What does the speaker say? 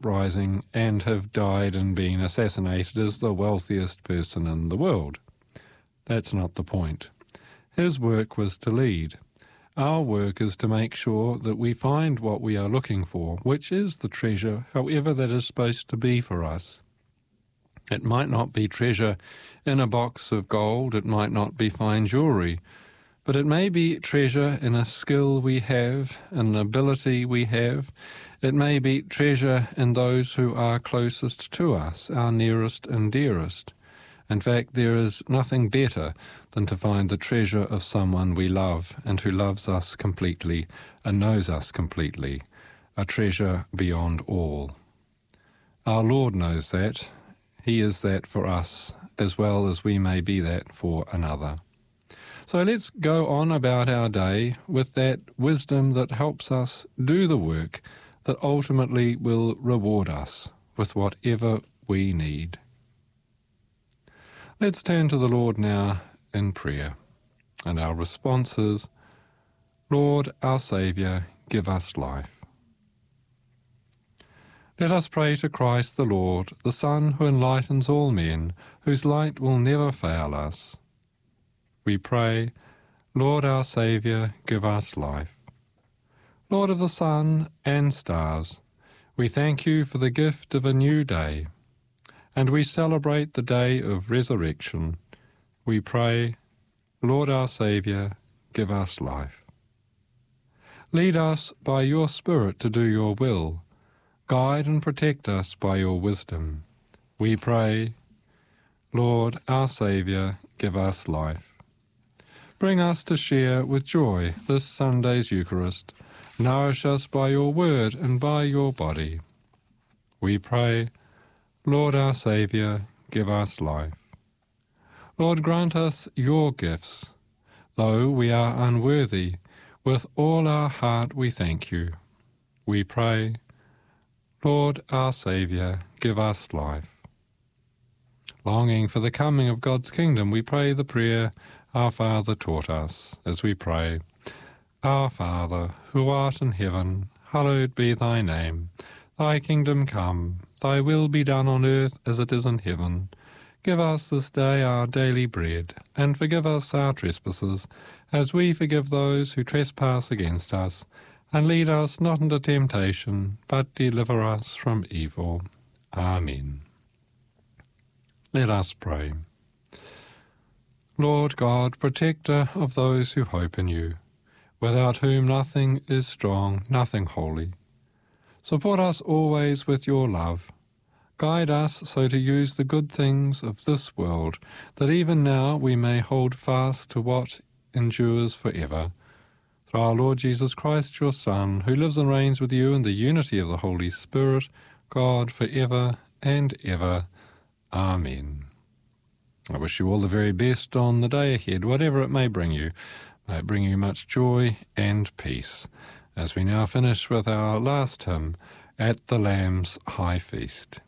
uprising and have died and been assassinated as the wealthiest person in the world. That's not the point. His work was to lead. Our work is to make sure that we find what we are looking for, which is the treasure, however that is supposed to be for us. It might not be treasure in a box of gold, it might not be fine jewellery, but it may be treasure in a skill we have, an ability we have. It may be treasure in those who are closest to us, our nearest and dearest. In fact, there is nothing better than to find the treasure of someone we love and who loves us completely and knows us completely, a treasure beyond all. Our Lord knows that. He is that for us, as well as we may be that for another. So let's go on about our day with that wisdom that helps us do the work that ultimately will reward us with whatever we need. Let's turn to the Lord now in prayer. And our response is, Lord, our Saviour, give us life. Let us pray to Christ the Lord, the Son who enlightens all men, whose light will never fail us. We pray, Lord, our Saviour, give us life. Lord of the sun and stars, we thank you for the gift of a new day, and we celebrate the day of resurrection. We pray, Lord, our Saviour, give us life. Lead us by your Spirit to do your will. Guide and protect us by your wisdom. We pray, Lord, our Saviour, give us life. Bring us to share with joy this Sunday's Eucharist. Nourish us by your word and by your body. We pray, Lord, our Saviour, give us life. Lord, grant us your gifts. Though we are unworthy, with all our heart we thank you. We pray, Lord, our Saviour, give us life. Longing for the coming of God's kingdom, we pray the prayer our Father taught us as we pray, Our Father, who art in heaven, hallowed be thy name. Thy kingdom come, thy will be done on earth as it is in heaven. Give us this day our daily bread, and forgive us our trespasses, as we forgive those who trespass against us. And lead us not into temptation, but deliver us from evil. Amen. Let us pray. Lord God, protector of those who hope in you, without whom nothing is strong, nothing holy. Support us always with your love. Guide us so to use the good things of this world, that even now we may hold fast to what endures forever. Through our Lord Jesus Christ, your Son, who lives and reigns with you in the unity of the Holy Spirit, God, for ever and ever. Amen. I wish you all the very best on the day ahead, whatever it may bring you. May it bring you much joy and peace, as we now finish with our last hymn, At the Lamb's High Feast.